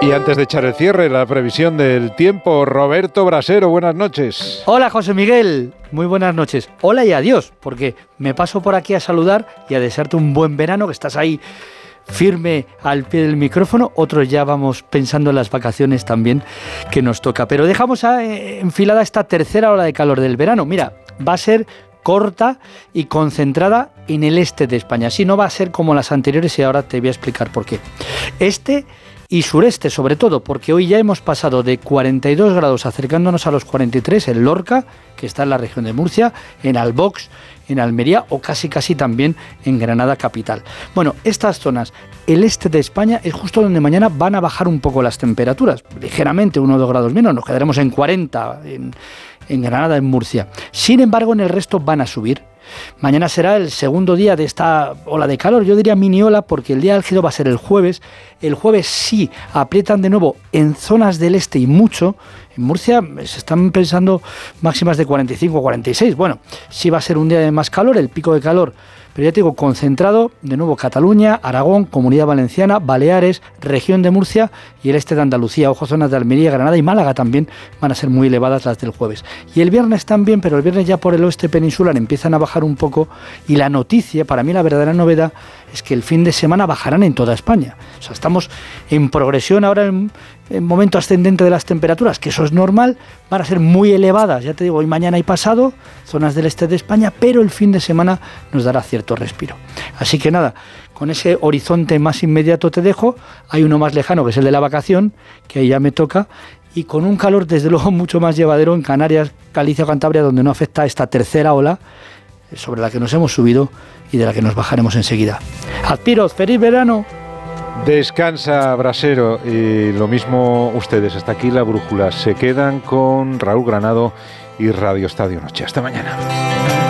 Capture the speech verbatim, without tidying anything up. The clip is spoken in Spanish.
Y antes de echar el cierre, la previsión del tiempo, Roberto Brasero, buenas noches. Hola José Miguel, muy buenas noches. Hola y adiós, porque me paso por aquí a saludar y a desearte un buen verano, que estás ahí firme al pie del micrófono. Otros ya vamos pensando en las vacaciones también que nos toca. Pero dejamos a, eh, enfilada esta tercera ola de calor del verano. Mira, va a ser corta y concentrada en el este de España. Así no va a ser como las anteriores y ahora te voy a explicar por qué. Este y sureste sobre todo, porque hoy ya hemos pasado de cuarenta y dos grados acercándonos a los cuarenta y tres en Lorca, que está en la región de Murcia, en Albox, en Almería o casi casi también en Granada capital. Bueno, estas zonas, el este de España es justo donde mañana van a bajar un poco las temperaturas, ligeramente, uno o dos grados menos, nos quedaremos en cuarenta en, en Granada, en Murcia. Sin embargo, en el resto van a subir. Mañana será el segundo día de esta ola de calor, yo diría mini ola, porque el día álgido va a ser el jueves. El jueves sí aprietan de nuevo en zonas del este y mucho. En Murcia se están pensando máximas de cuarenta y cinco, cuarenta y seis. Bueno, sí va a ser un día de más calor, el pico de calor, pero ya te digo, concentrado, de nuevo Cataluña, Aragón, Comunidad Valenciana, Baleares, región de Murcia y el este de Andalucía. Ojo, zonas de Almería, Granada y Málaga también van a ser muy elevadas las del jueves. Y el viernes también, pero el viernes ya por el oeste peninsular empiezan a bajar un poco, y la noticia, para mí la verdadera novedad, es que el fin de semana bajarán en toda España. O sea, estamos en progresión ahora en, en momento ascendente de las temperaturas, que eso es normal, van a ser muy elevadas, ya te digo, hoy, mañana y pasado, zonas del este de España, pero el fin de semana nos dará cierto respiro. Así que nada, con ese horizonte más inmediato te dejo. Hay uno más lejano, que es el de la vacación, que ahí ya me toca, y con un calor desde luego mucho más llevadero en Canarias, Galicia o Cantabria, donde no afecta esta tercera ola sobre la que nos hemos subido y de la que nos bajaremos enseguida. Adpiros, feliz verano. Descansa, Brasero, y lo mismo ustedes. Hasta aquí la brújula. Se quedan con Raúl Granado y Radio Estadio Noche. Hasta mañana.